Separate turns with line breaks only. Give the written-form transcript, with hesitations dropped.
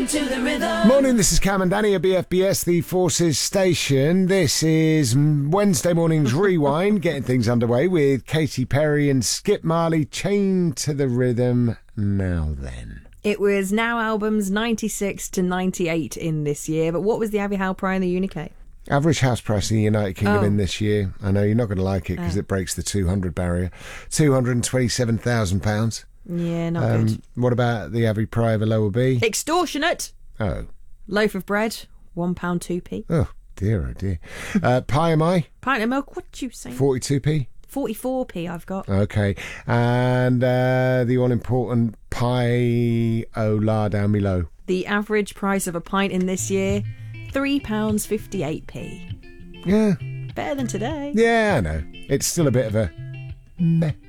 to the rhythm.
Morning, this is Cam and Danny at BFBS, the Forces Station. This is Wednesday morning's Rewind, getting things underway with Katy Perry and Skip Marley, Chained to the Rhythm. Now then.
It was Now Albums 96 to 98 in this year, but what was the Abbey Howe Prize in the UK?
Average house price in the United Kingdom in this year. I know you're not going to like it because it breaks the 200 barrier. £227,000.
Yeah, not good.
What about the average price of a lower B?
Extortionate.
Oh.
Loaf of bread, £1 2p.
Oh, dear, oh dear. Pie am I?
Pint of milk, what you saying?
42p.
44p I've got.
Okay. And the all-important pie o la down below.
The average price of a pint in this year, £3.58p.
Yeah.
Better than today.
Yeah, I know. It's still a bit of a meh.